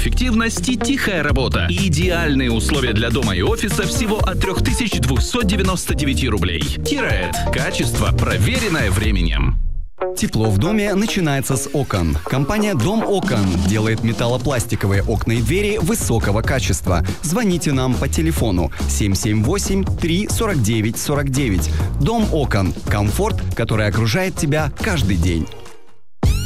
эффективность и тихая работа. Идеальные условия для дома и офиса всего от 3299 рублей. Тирет. Качество, проверенное временем. Тепло в доме начинается с окон. Компания «Дом Окон» делает металлопластиковые окна и двери высокого качества. Звоните нам по телефону 778-349-49. «Дом Окон» – комфорт, который окружает тебя каждый день.